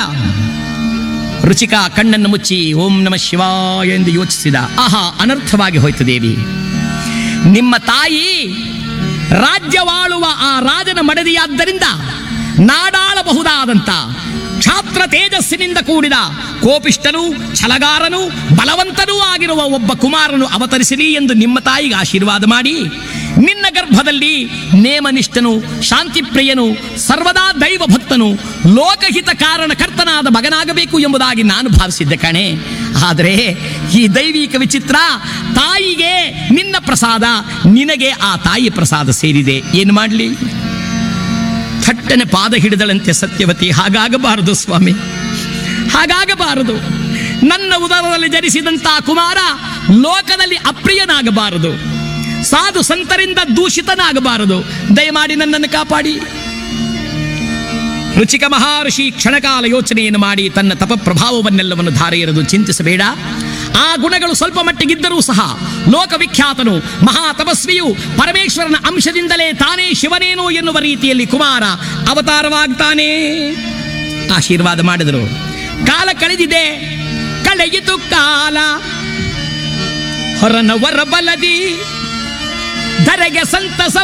ರುಚಿಕ ಕಣ್ಣನ್ನು ಮುಚ್ಚಿ ಓಂ ನಮಃ ಶಿವಾಯ ಎಂದು ಯೋಚಿಸಿದ. ಆಹಾ, ಅನರ್ಥವಾಗಿ ಹೋಯ್ತು ದೇವಿ. ನಿಮ್ಮ ತಾಯಿ ರಾಜ್ಯವಾಳುವ ಆ ರಾಜನ ಮಡದಿಯಾದ್ದರಿಂದ ನಾಡಾಳಬಹುದಾದಂತ ಕ್ಷಾತ್ರ ತೇಜಸ್ಸಿನಿಂದ ಕೂಡಿದ ಕೋಪಿಷ್ಟನೂ ಛಲಗಾರನೂ ಬಲವಂತನೂ ಆಗಿರುವ ಒಬ್ಬ ಕುಮಾರನು ಅವತರಿಸಲಿ ಎಂದು ನಿಮ್ಮ ತಾಯಿಗೆ ಆಶೀರ್ವಾದ ಮಾಡಿ, ನಿನ್ನ ಗರ್ಭದಲ್ಲಿ ನೇಮನಿಷ್ಠನು, ಶಾಂತಿಪ್ರಿಯನು, ಸರ್ವದಾ ದೈವ ಭಕ್ತನು, ಲೋಕಹಿತ ಕಾರಣಕರ್ತನಾದ ಮಗನಾಗಬೇಕು ಎಂಬುದಾಗಿ ನಾನು ಭಾವಿಸಿದ್ದೆ ಕಣೆ. ಆದರೆ ಈ ದೈವಿಕ ವಿಚಿತ್ರ, ತಾಯಿಗೆ ನಿನ್ನ ಪ್ರಸಾದ, ನಿನಗೆ ಆ ತಾಯಿ ಪ್ರಸಾದ ಸೇರಿದೆ. ಏನು ಮಾಡಲಿ? ಥಟ್ಟನೆ ಪಾದ ಹಿಡಿದಳಂತೆ ಸತ್ಯವತಿ. ಹಾಗಾಗಬಾರದು ಸ್ವಾಮಿ, ಹಾಗಾಗಬಾರದು. ನನ್ನ ಉದರದಲ್ಲಿ ಜನಿಸಿದಂತ ಕುಮಾರ ಲೋಕದಲ್ಲಿ ಅಪ್ರಿಯನಾಗಬಾರದು, ಸಾಧು ಸಂತರಿಂದ ದೂಷಿತನಾಗಬಾರದು. ದಯಮಾಡಿ ನನ್ನನ್ನು ಕಾಪಾಡಿ. ರುಚಿಕ ಮಹರ್ಷಿ ಕ್ಷಣಕಾಲ ಯೋಚನೆಯನ್ನು ಮಾಡಿ ತನ್ನ ತಪ ಪ್ರಭಾವವನ್ನೆಲ್ಲವನ್ನು ಧಾರೆ ಎರೆದು, ಚಿಂತಿಸಬೇಡ, ಆ ಗುಣಗಳು ಸ್ವಲ್ಪ ಮಟ್ಟಿಗಿದ್ದರೂ ಸಹ ಲೋಕವಿಖ್ಯಾತನು, ಮಹಾ ತಪಸ್ವಿಯು, ಪರಮೇಶ್ವರನ ಅಂಶದಿಂದಲೇ ತಾನೇ ಶಿವನೇನು ಎನ್ನುವ ರೀತಿಯಲ್ಲಿ ಕುಮಾರ ಅವತಾರವಾಗ್ತಾನೆ. ಆಶೀರ್ವಾದ ಮಾಡಿದರು. ಕಾಲ ಕಳೆದಿದೆ, ಕಳೆಯಿತು ಕಾಲ. ಹೊರನವರ ಬಲದಿ ಧರೆಗೆ ಸಂತಸ